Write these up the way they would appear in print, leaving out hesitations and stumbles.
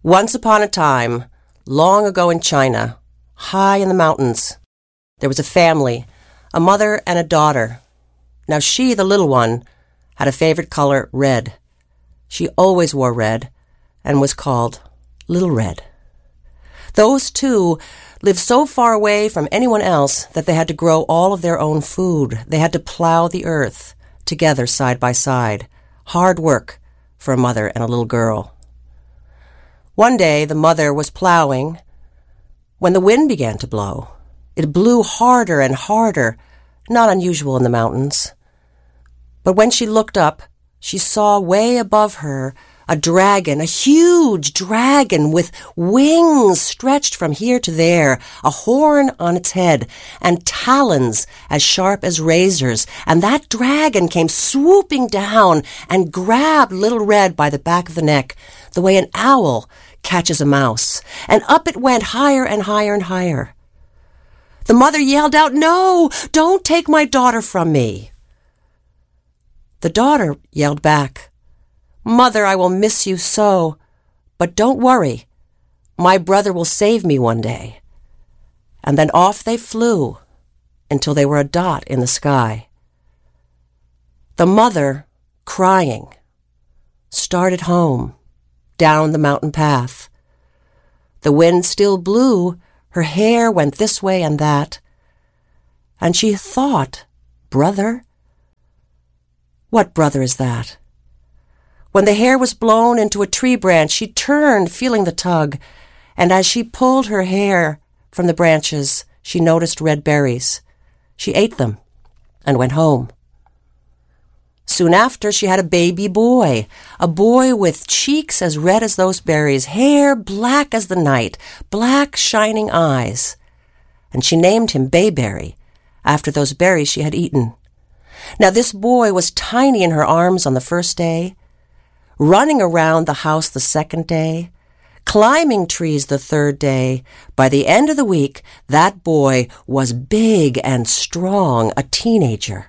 Once upon a time, long ago in China, high in the mountains, there was a family, a mother and a daughter. Now she, the little one, had a favorite color, red. She always wore red and was called Little Red. Those two lived so far away from anyone else that they had to grow all of their own food. They had to plow the earth together side by side. Hard work for a mother and a little girl. One day the mother was plowing when the wind began to blow. It blew harder and harder, not unusual in the mountains. But when she looked up, she saw way above her a dragon, a huge dragon with wings stretched from here to there, a horn on its head, and talons as sharp as razors. And that dragon came swooping down and grabbed Little Red by the back of the neck, the way an owl catches a mouse. And up it went, higher and higher and higher. The mother yelled out, "No, don't take my daughter from me." The daughter yelled back, "Mother, I will miss you so, but don't worry. My brother will save me one day." And then off they flew until they were a dot in the sky. The mother, crying, started home down the mountain path. The wind still blew, her hair went this way and that, and she thought, "Brother? What brother is that?" When the hair was blown into a tree branch, she turned, feeling the tug, and as she pulled her hair from the branches, she noticed red berries. She ate them and went home. Soon after, she had a baby boy, a boy with cheeks as red as those berries, hair black as the night, black shining eyes, and she named him Bayberry, after those berries she had eaten. Now this boy was tiny in her arms on the first day, running around the house the second day, climbing trees the third day. By the end of the week, that boy was big and strong, a teenager.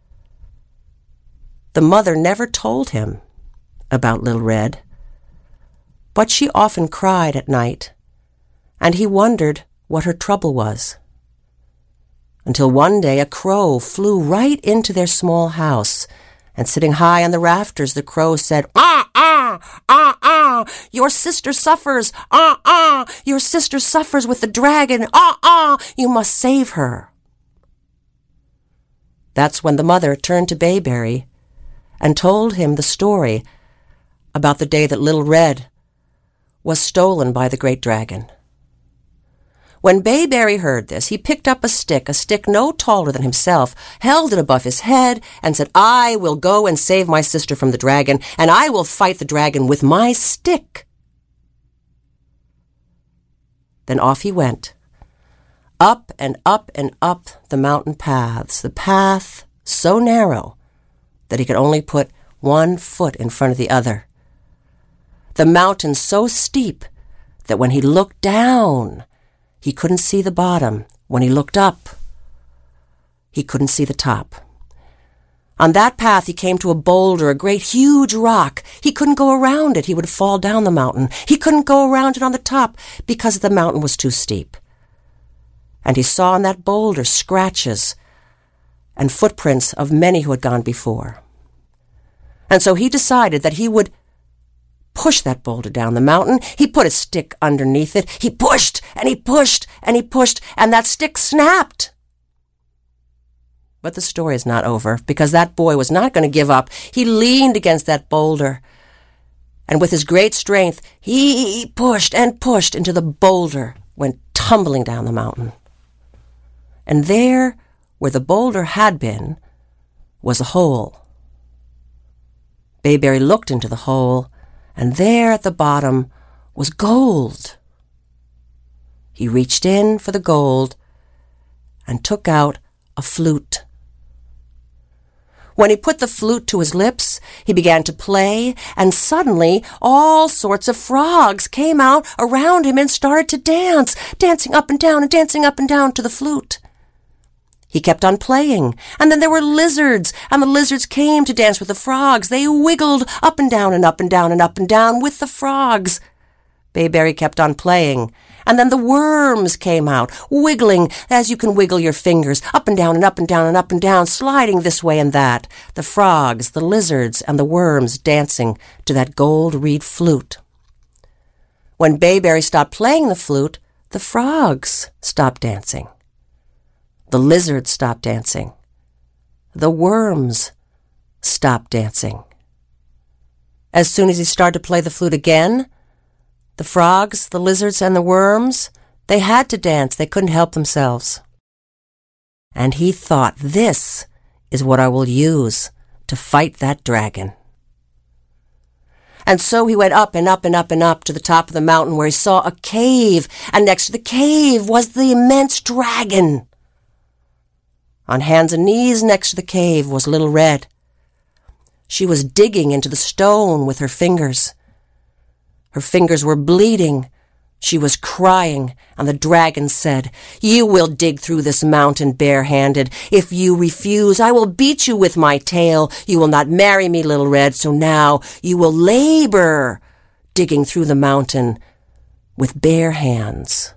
The mother never told him about Little Red, but she often cried at night, and he wondered what her trouble was. Until one day a crow flew right into their small house, and sitting high on the rafters, the crow said, "Ah, ah, ah, ah, your sister suffers, ah, ah, your sister suffers with the dragon, ah, ah, you must save her." That's when the mother turned to Bayberry and told him the story about the day that Little Red was stolen by the great dragon. When Bayberry heard this, he picked up a stick no taller than himself, held it above his head, and said, "I will go and save my sister from the dragon, and I will fight the dragon with my stick." Then off he went, up and up and up the mountain paths, the path so narrow that he could only put one foot in front of the other, the mountain so steep that when he looked down, he couldn't see the bottom. When he looked up, he couldn't see the top. On that path, he came to a boulder, a great huge rock. He couldn't go around it. He would fall down the mountain. He couldn't go around it on the top because the mountain was too steep. And he saw on that boulder scratches and footprints of many who had gone before. And so he decided that he would push that boulder down the mountain. He put a stick underneath it. He pushed, and he pushed, and he pushed, and that stick snapped. But the story is not over, because that boy was not going to give up. He leaned against that boulder, and with his great strength, he pushed and pushed until the boulder went tumbling down the mountain. And there, where the boulder had been, was a hole. Bayberry looked into the hole, and there at the bottom was gold. He reached in for the gold and took out a flute. When he put the flute to his lips, he began to play, and suddenly all sorts of frogs came out around him and started to dance, dancing up and down and dancing up and down to the flute. He kept on playing, and then there were lizards, and the lizards came to dance with the frogs. They wiggled up and down and up and down and up and down with the frogs. Bayberry kept on playing, and then the worms came out, wiggling as you can wiggle your fingers, up and down and up and down and up and down, sliding this way and that, the frogs, the lizards, and the worms dancing to that gold reed flute. When Bayberry stopped playing the flute, the frogs stopped dancing. The lizards stopped dancing. The worms stopped dancing. As soon as he started to play the flute again, the frogs, the lizards, and the worms, they had to dance. They couldn't help themselves. And he thought, this is what I will use to fight that dragon. And so he went up and up and up and up to the top of the mountain where he saw a cave, and next to the cave was the immense dragon. On hands and knees next to the cave was Little Red. She was digging into the stone with her fingers. Her fingers were bleeding. She was crying, and the dragon said, "You will dig through this mountain barehanded. If you refuse, I will beat you with my tail. You will not marry me, Little Red, so now you will labor digging through the mountain with bare hands."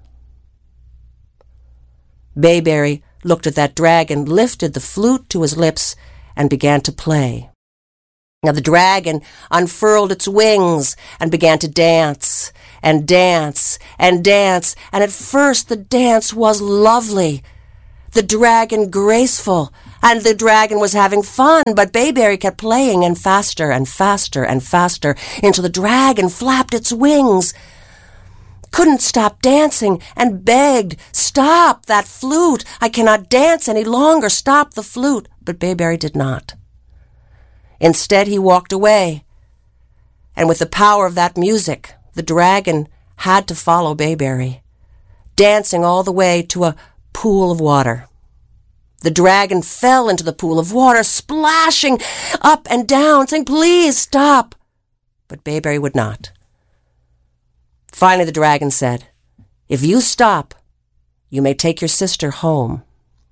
Bayberry looked at that dragon, lifted the flute to his lips, and began to play. Now the dragon unfurled its wings and began to dance and dance and dance, and at first the dance was lovely, the dragon graceful, and the dragon was having fun, but Bayberry kept playing, and faster and faster and faster, until the dragon flapped its wings, couldn't stop dancing, and begged, "Stop that flute! I cannot dance any longer! Stop the flute!" But Bayberry did not. Instead, he walked away, and with the power of that music, the dragon had to follow Bayberry, dancing all the way to a pool of water. The dragon fell into the pool of water, splashing up and down, saying, "Please stop!" But Bayberry would not. Finally, the dragon said, "If you stop, you may take your sister home."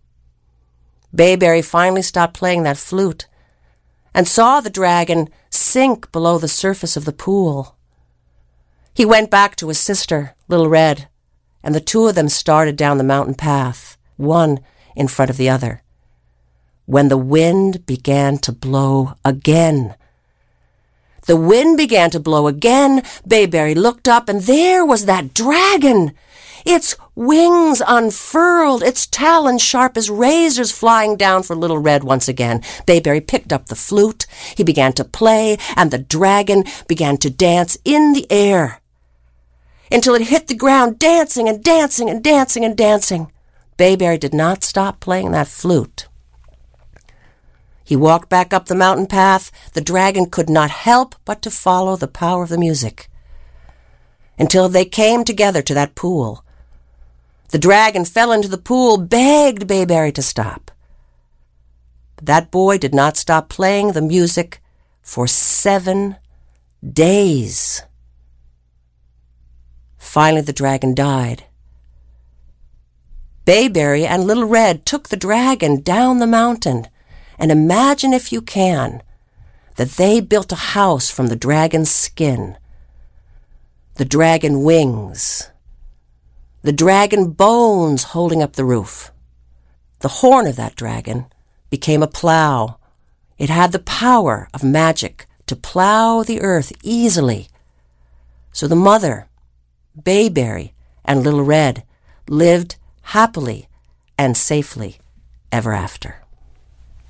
Bayberry finally stopped playing that flute and saw the dragon sink below the surface of the pool. He went back to his sister, Little Red, and the two of them started down the mountain path, one in front of the other, when the wind began to blow again. The wind began to blow again. Bayberry looked up, and there was that dragon, its wings unfurled, its talons sharp as razors flying down for Little Red once again. Bayberry picked up the flute. He began to play, and the dragon began to dance in the air until it hit the ground, dancing and dancing and dancing and dancing. Bayberry did not stop playing that flute. He walked back up the mountain path. The dragon could not help but to follow the power of the music until they came together to that pool. The dragon fell into the pool, begged Bayberry to stop. But that boy did not stop playing the music for 7 days. Finally, the dragon died. Bayberry and Little Red took the dragon down the mountain, and imagine, if you can, that they built a house from the dragon's skin, the dragon wings, the dragon bones holding up the roof. The horn of that dragon became a plow. It had the power of magic to plow the earth easily. So the mother, Bayberry, and Little Red lived happily and safely ever after.